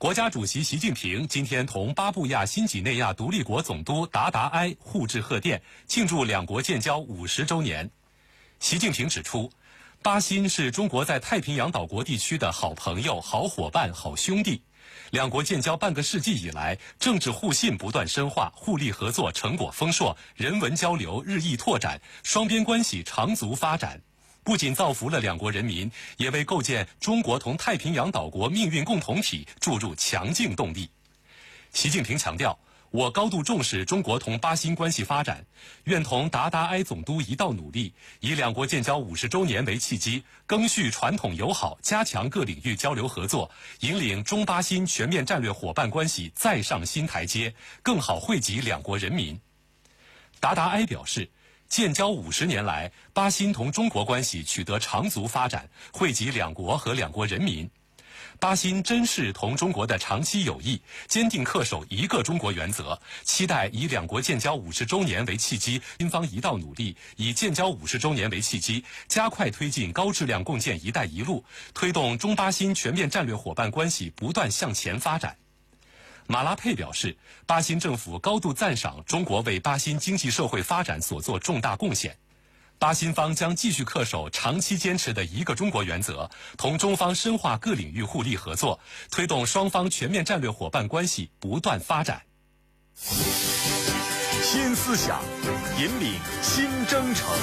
国家主席习近平今天同巴布亚新几内亚独立国总督达达埃互致贺电，庆祝两国建交50周年。习近平指出，巴新是中国在太平洋岛国地区的好朋友、好伙伴、好兄弟。两国建交半个世纪以来，政治互信不断深化，互利合作成果丰硕，人文交流日益拓展，双边关系长足发展。不仅造福了两国人民，也为构建中国同太平洋岛国命运共同体注入强劲动力。习近平强调，我高度重视中国同巴新关系发展，愿同达达埃总督一道努力，以两国建交50周年为契机，赓续传统友好，加强各领域交流合作，引领中巴新全面战略伙伴关系再上新台阶，更好惠及两国人民。达达埃表示，建交50年来，巴新同中国关系取得长足发展，惠及两国和两国人民。巴新珍视同中国的长期友谊，坚定恪守一个中国原则，期待以两国建交50周年为契机，新方一道努力，以建交50周年为契机，加快推进高质量共建“一带一路”，推动中巴新全面战略伙伴关系不断向前发展。马拉佩表示，巴新政府高度赞赏中国为巴新经济社会发展所做重大贡献。巴新方将继续恪守长期坚持的一个中国原则，同中方深化各领域互利合作，推动双方全面战略伙伴关系不断发展。 新思想，引领新征程。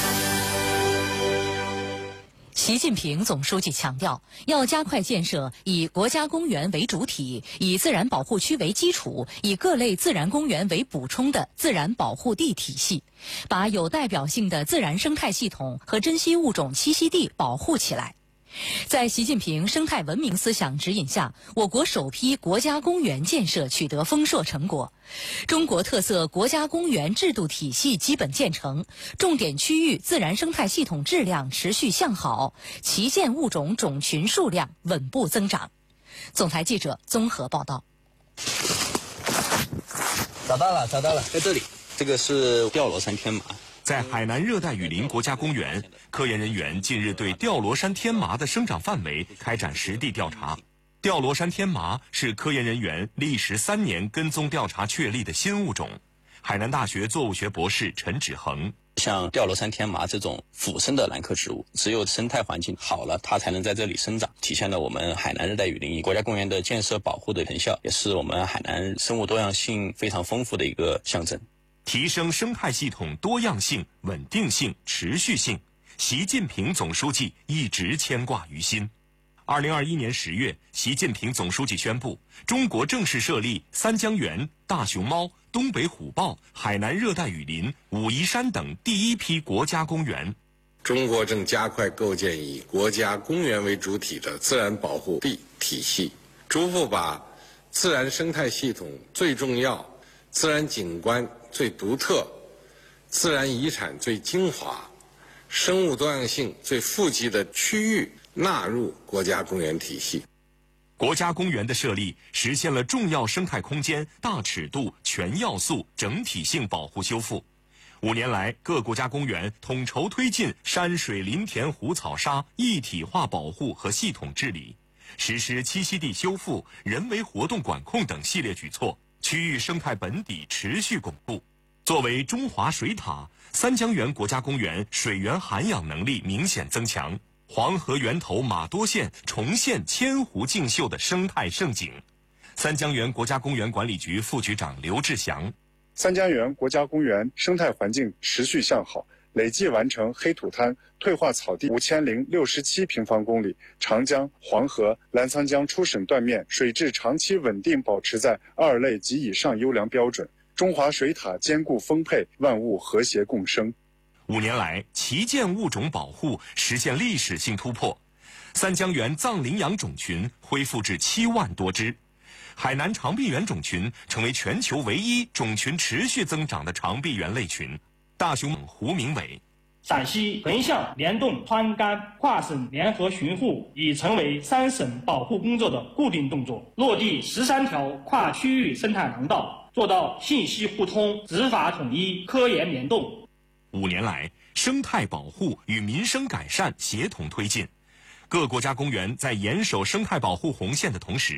习近平总书记强调，要加快建设以国家公园为主体、以自然保护区为基础、以各类自然公园为补充的自然保护地体系，把有代表性的自然生态系统和珍稀物种栖息地保护起来。在习近平生态文明思想指引下，我国首批国家公园建设取得丰硕成果，中国特色国家公园制度体系基本建成，重点区域自然生态系统质量持续向好，旗舰物种种群数量稳步增长。总台记者综合报道。 找到了，在这里，这个是吊罗山天麻。 在海南热带雨林国家公园，科研人员近日对吊罗山天麻的生长范围开展实地调查。吊罗山天麻是科研人员历时3年跟踪调查确立的新物种。海南大学作物学博士陈芷恒， 像吊罗山天麻这种腐生的兰科植物，只有生态环境好了，它才能在这里生长，体现了我们海南热带雨林国家公园的建设保护的成效，也是我们海南生物多样性非常丰富的一个象征。 提升生态系统多样性、稳定性、持续性，习近平总书记一直牵挂于心。2021年10月，习近平总书记宣布，中国正式设立三江源、大熊猫、东北虎豹、海南热带雨林、武夷山等第一批国家公园。 中国正加快构建以国家公园为主体的自然保护地体系，逐步把自然生态系统最重要、自然景观最独特、自然遗产最精华、生物多样性最富集的区域纳入国家公园体系。 国家公园的设立实现了重要生态空间大尺度、全要素、整体性保护修复。5年来，各国家公园统筹推进山水林田湖草沙一体化保护和系统治理，实施栖息地修复、人为活动管控等系列举措，区域生态本底持续巩固。作为中华水塔，三江源国家公园水源涵养能力明显增强，黄河源头马多县重现千湖竞秀的生态盛景。三江源国家公园管理局副局长刘志祥， 三江源国家公园生态环境持续向好，累计完成黑土滩退化草地5067平方公里，长江、黄河、澜沧江出省断面水质长期稳定保持在2类及以上优良标准，中华水塔坚固丰沛，万物和谐共生。 5年来，旗舰物种保护实现历史性突破，三江源藏羚羊种群恢复至7万多只，海南长臂猿种群成为全球唯一种群持续增长的长臂猿类群。大熊胡明伟， 陕西横向联动川赣跨省联合巡护已成为3省保护工作的固定动作，落地13条跨区域生态廊道，做到信息互通、执法统一、科研联动。 5年来，生态保护与民生改善协同推进，各国家公园在严守生态保护红线的同时，